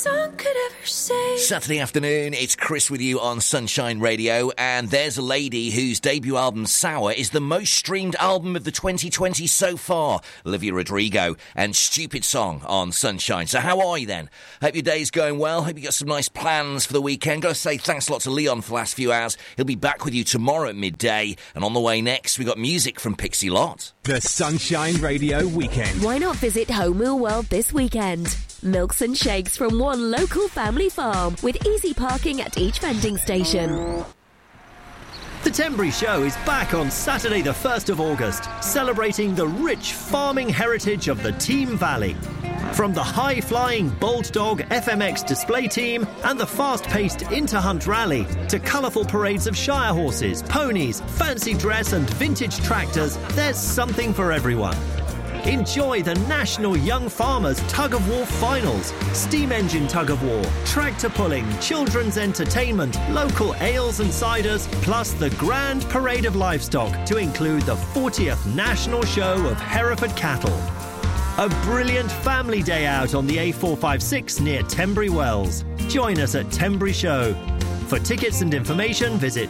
Song could ever say. Saturday afternoon, it's Chris with you on Sunshine Radio, and there's a lady whose debut album, Sour, is the most streamed album of the 2020 so far, Olivia Rodrigo, and Stupid Song on Sunshine. So how are you then? Hope your day's going well, hope you got some nice plans for the weekend. Gotta say thanks a lot to Leon for the last few hours. He'll be back with you tomorrow at midday, and on the way next, we got music from Pixie Lott. The Sunshine Radio Weekend. Why not visit Homewheel World this weekend? Milks and shakes from one local family farm with easy parking at each vending station. The Tenbury Show is back on Saturday the 1st of August, celebrating the rich farming heritage of the Team Valley. From the high-flying Bold Dog FMX display team and the fast-paced Interhunt Rally to colourful parades of Shire horses, ponies, fancy dress and vintage tractors, there's something for everyone. Enjoy the National Young Farmers Tug of War Finals, steam engine tug of war, tractor pulling, children's entertainment, local ales and ciders, plus the Grand Parade of Livestock to include the 40th National Show of Hereford Cattle. A brilliant family day out on the A456 near Tenbury Wells. Join us at Tenbury Show. For tickets and information, visit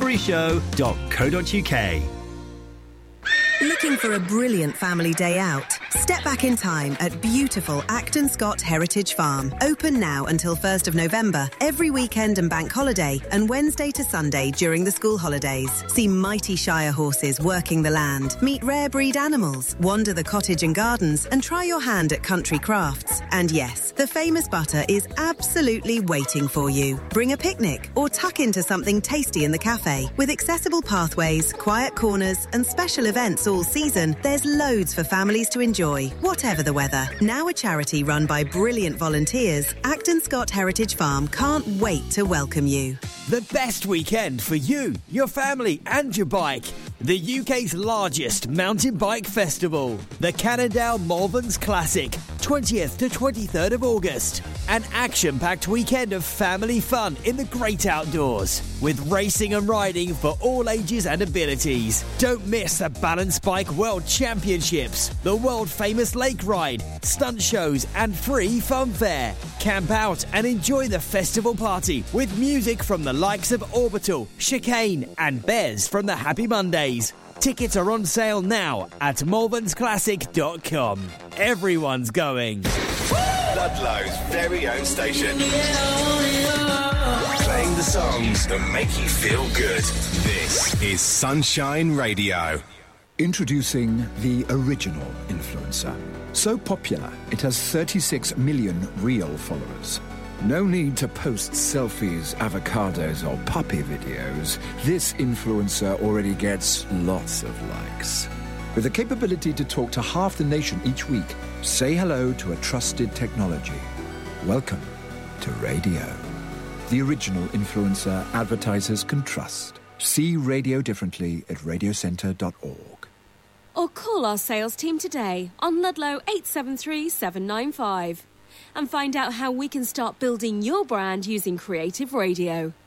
tenburyshow.co.uk. Looking for a brilliant family day out? Step back in time at beautiful Acton Scott Heritage Farm. Open now until 1st of November, every weekend and bank holiday, and Wednesday to Sunday during the school holidays. See mighty Shire horses working the land, meet rare breed animals, wander the cottage and gardens, and try your hand at country crafts. And yes, the famous butter is absolutely waiting for you. Bring a picnic or tuck into something tasty in the cafe. With accessible pathways, quiet corners, and special events all season, there's loads for families to enjoy, whatever the weather. Now a charity run by brilliant volunteers, Acton Scott Heritage Farm can't wait to welcome you. The best weekend for you, your family and your bike. The UK's largest mountain bike festival, the Cannondale Malverns Classic, 20th to 23rd of August. An action-packed weekend of family fun in the great outdoors, with racing and riding for all ages and abilities. Don't miss the Balance Bike World Championships, the world-famous lake ride, stunt shows and free fun fair. Camp out and enjoy the festival party with music from the likes of Orbital, Chicane and Bez from the Happy Mondays. Tickets are on sale now at malvernsclassic.com. Everyone's going. Ludlow's very own station. Playing the songs that make you feel good. This is Sunshine Radio. Introducing the original influencer. So popular, it has 36 million real followers. No need to post selfies, avocados, or puppy videos. This influencer already gets lots of likes. With the capability to talk to half the nation each week, say hello to a trusted technology. Welcome to radio. The original influencer advertisers can trust. See radio differently at radiocentre.org. Or call our sales team today on Ludlow 873 795 and find out how we can start building your brand using creative radio.